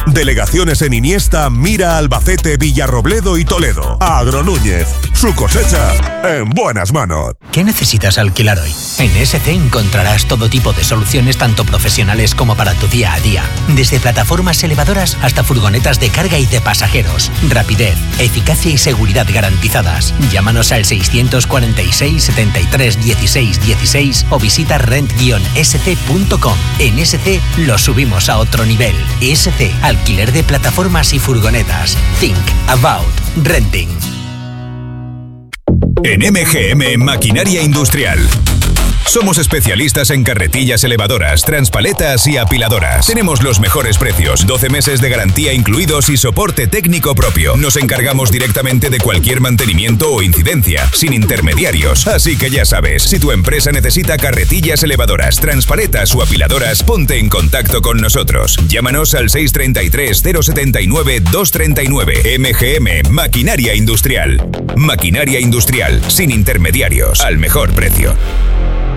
Delegaciones en Iniesta, Mira, Albacete, Villarrobledo y Toledo. Agronúñez, su cosecha en buenas manos. ¿Qué necesitas alquilar hoy? En SC encontrarás todo tipo de soluciones tanto profesionales como para tu día a día. Desde plataformas elevadoras hasta furgonetas de carga y de pasajeros. Rapidez, eficacia y seguridad garantizadas. Llámanos al 646 73 16 16 o visita rent-sc.com. En SC lo subimos a otro nivel. SC, alquiler de plataformas y furgonetas. Think about renting. En MGM Maquinaria Industrial somos especialistas en carretillas elevadoras, transpaletas y apiladoras. Tenemos los mejores precios, 12 meses de garantía incluidos y soporte técnico propio. Nos encargamos directamente de cualquier mantenimiento o incidencia, sin intermediarios. Así que ya sabes, si tu empresa necesita carretillas elevadoras, transpaletas o apiladoras, ponte en contacto con nosotros. Llámanos al 633 079 239. MGM Maquinaria Industrial. Maquinaria Industrial, sin intermediarios, al mejor precio.